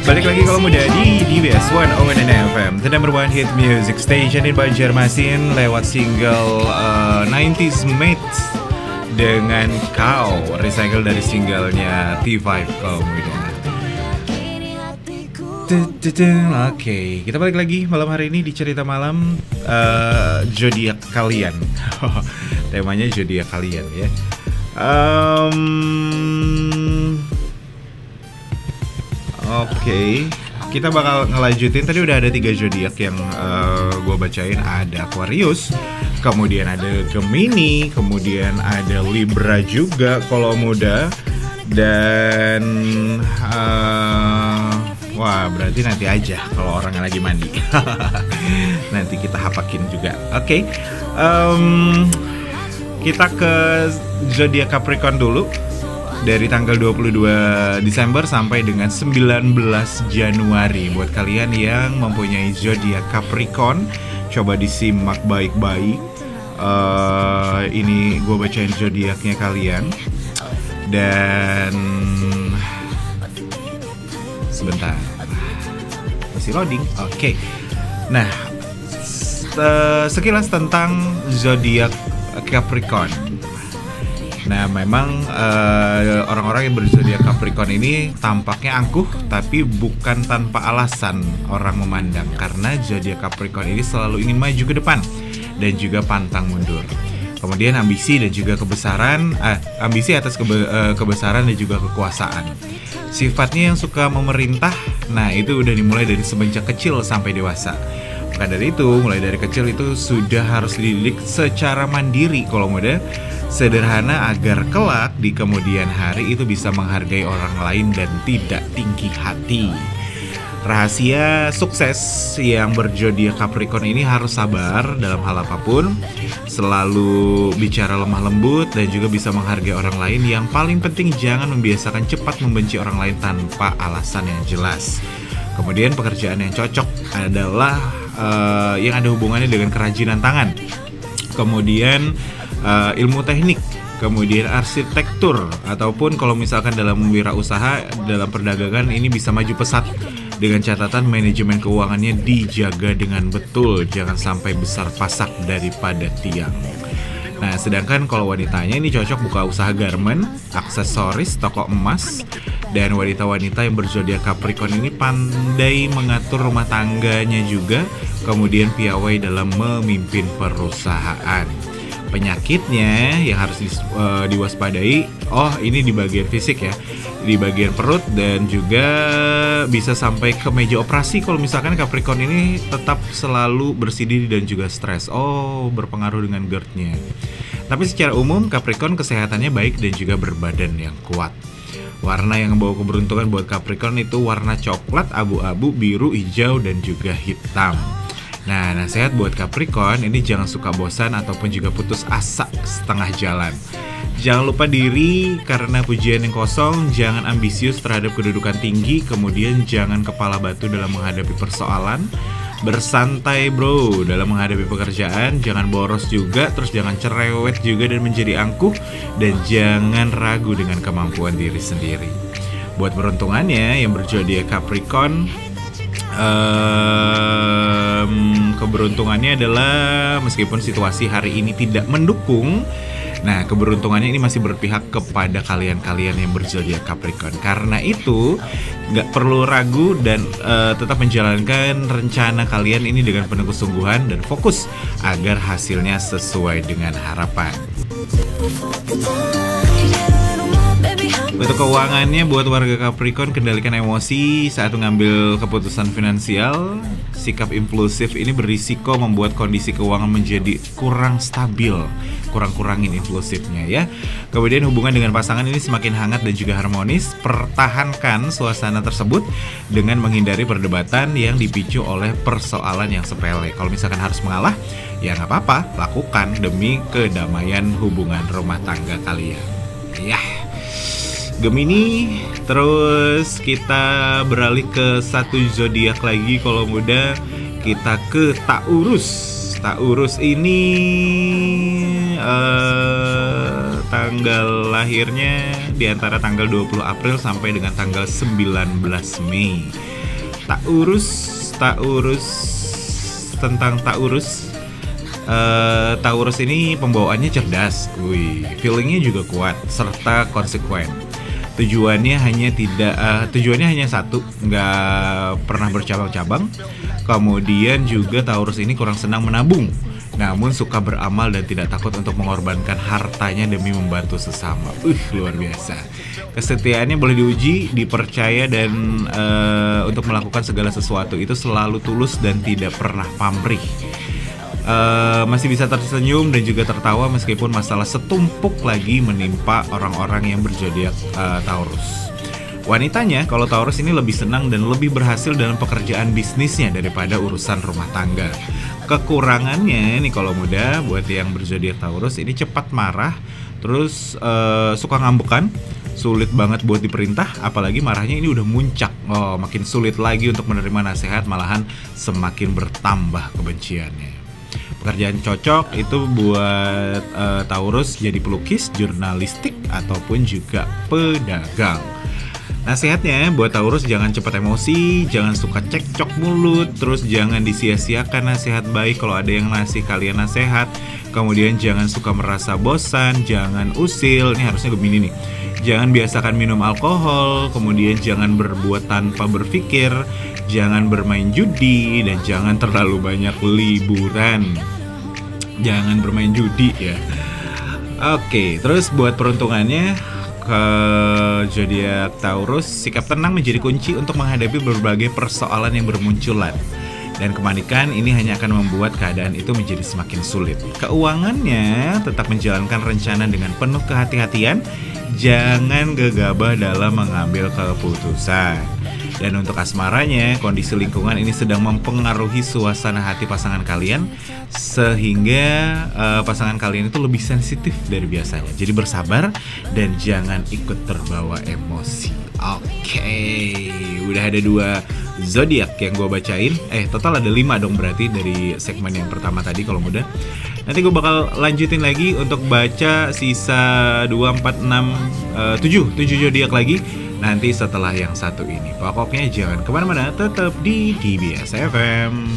Balik lagi kalau muda di DBS 101 FM, the number one hit music station in Banjarmasin lewat single 90s Mates dengan Kau, recycle dari singlenya T5 kalau muda. Oke, kita balik lagi malam hari ini di cerita malam zodiak kalian. Temanya zodiak kalian ya. Oke, kita bakal ngelanjutin. Tadi udah ada 3 zodiak yang gue bacain. Ada Aquarius, kemudian ada Gemini, kemudian ada Libra juga kalau muda. Dan wah, berarti nanti aja kalau orangnya lagi mandi. Nanti kita hapakin juga. Oke, kita ke zodiak Capricorn dulu. Dari tanggal 22 Desember sampai dengan 19 Januari. Buat kalian yang mempunyai zodiak Capricorn, coba disimak baik-baik. Ini gue bacain zodiaknya kalian. Dan sebentar, masih loading. Oke. Nah, sekilas tentang zodiak Capricorn. Nah, memang orang-orang yang berzodiak Capricorn ini tampaknya angkuh, tapi bukan tanpa alasan orang memandang. Karena zodiak Capricorn ini selalu ingin maju ke depan dan juga pantang mundur. Kemudian ambisi dan juga kebesaran, ambisi atas kebesaran dan juga kekuasaan. Sifatnya yang suka memerintah, nah itu udah dimulai dari semenjak kecil sampai dewasa. Maka dari itu, mulai dari kecil itu sudah harus dididik secara mandiri kalau muda. Sederhana agar kelak di kemudian hari itu bisa menghargai orang lain dan tidak tinggi hati. Rahasia sukses yang berzodiak Capricorn ini harus sabar dalam hal apapun, selalu bicara lemah lembut dan juga bisa menghargai orang lain. Yang paling penting jangan membiasakan cepat membenci orang lain tanpa alasan yang jelas. Kemudian pekerjaan yang cocok adalah yang ada hubungannya dengan kerajinan tangan. Kemudian ilmu teknik, kemudian arsitektur, ataupun kalau misalkan dalam wirausaha, dalam perdagangan ini bisa maju pesat dengan catatan manajemen keuangannya dijaga dengan betul, jangan sampai besar pasak daripada tiang. Nah, sedangkan kalau wanitanya ini cocok buka usaha garment, aksesoris, toko emas. Dan wanita-wanita yang berzodiak Capricorn ini pandai mengatur rumah tangganya juga, kemudian piawai dalam memimpin perusahaan. Penyakitnya yang harus diwaspadai, ini di bagian fisik ya, di bagian perut dan juga bisa sampai ke meja operasi kalau misalkan Capricorn ini tetap selalu bersih diri dan juga stres. Berpengaruh dengan GERD-nya. Tapi secara umum Capricorn kesehatannya baik dan juga berbadan yang kuat. Warna yang membawa keberuntungan buat Capricorn itu warna coklat, abu-abu, biru, hijau dan juga hitam. Nah, nasihat buat Capricorn ini jangan suka bosan ataupun juga putus asa setengah jalan. Jangan lupa diri karena pujian yang kosong, jangan ambisius terhadap kedudukan tinggi, kemudian jangan kepala batu dalam menghadapi persoalan. Bersantai bro dalam menghadapi pekerjaan, jangan boros juga, terus jangan cerewet juga dan menjadi angkuh, dan jangan ragu dengan kemampuan diri sendiri. Buat peruntungannya yang berzodiak Capricorn, keberuntungannya adalah meskipun situasi hari ini tidak mendukung, nah keberuntungannya ini masih berpihak kepada kalian-kalian yang berzodiak Capricorn. Karena itu nggak perlu ragu dan tetap menjalankan rencana kalian ini dengan penuh kesungguhan dan fokus agar hasilnya sesuai dengan harapan. Untuk keuangannya buat warga Capricorn, kendalikan emosi saat mengambil keputusan finansial. Sikap impulsif ini berisiko membuat kondisi keuangan menjadi kurang stabil. Kurang-kurangin impulsifnya ya. Kemudian hubungan dengan pasangan ini semakin hangat dan juga harmonis. Pertahankan suasana tersebut dengan menghindari perdebatan yang dipicu oleh persoalan yang sepele. Kalau misalkan harus mengalah, ya nggak apa-apa, lakukan demi kedamaian hubungan rumah tangga kalian. Ya. Gemini, terus kita beralih ke satu zodiak lagi kalau muda, kita ke Taurus. Taurus ini tanggal lahirnya di antara tanggal 20 April sampai dengan tanggal 19 Mei. Taurus tentang Taurus. Taurus ini pembawaannya cerdas, feelingnya juga kuat serta konsekuen. Tujuannya hanya satu, nggak pernah bercabang-cabang. Kemudian juga Taurus ini kurang senang menabung, namun suka beramal dan tidak takut untuk mengorbankan hartanya demi membantu sesama. Luar biasa. Kesetiaannya boleh diuji, dipercaya, dan untuk melakukan segala sesuatu itu selalu tulus dan tidak pernah pamrih. Masih bisa tersenyum dan juga tertawa meskipun masalah setumpuk lagi menimpa orang-orang yang berzodiak Taurus. Wanitanya, kalau Taurus ini lebih senang dan lebih berhasil dalam pekerjaan bisnisnya daripada urusan rumah tangga. Kekurangannya nih kalau muda, buat yang berzodiak Taurus ini cepat marah, terus suka ngambekan, sulit banget buat diperintah, apalagi marahnya ini udah muncak. Makin sulit lagi untuk menerima nasihat, malahan semakin bertambah kebenciannya. Pekerjaan cocok itu buat Taurus jadi pelukis, jurnalistik, ataupun juga pedagang. Nasihatnya buat Taurus, jangan cepat emosi, jangan suka cekcok mulut, terus jangan disia-siakan nasihat baik kalau ada yang ngasih kalian nasihat. Kemudian jangan suka merasa bosan, jangan usil, ini harusnya begini nih. Jangan biasakan minum alkohol, kemudian jangan berbuat tanpa berpikir, jangan bermain judi, dan jangan terlalu banyak liburan. Jangan bermain judi ya. Oke, terus buat peruntungannya ke zodiak Taurus, sikap tenang menjadi kunci untuk menghadapi berbagai persoalan yang bermunculan. Dan kepanikan ini hanya akan membuat keadaan itu menjadi semakin sulit. Keuangannya tetap menjalankan rencana dengan penuh kehati-hatian, jangan gegabah dalam mengambil keputusan. Dan untuk asmaranya, kondisi lingkungan ini sedang mempengaruhi suasana hati pasangan kalian, sehingga pasangan kalian itu lebih sensitif dari biasanya. Jadi bersabar dan jangan ikut terbawa emosi. Oke, udah ada 2 zodiak yang gue bacain. Total ada 5 dong berarti dari segmen yang pertama tadi kalau muda. Nanti gue bakal lanjutin lagi untuk baca sisa 2, 4, 6, 7 zodiak lagi nanti setelah yang satu ini. Pokoknya jangan kemana-mana, tetap di DBS FM.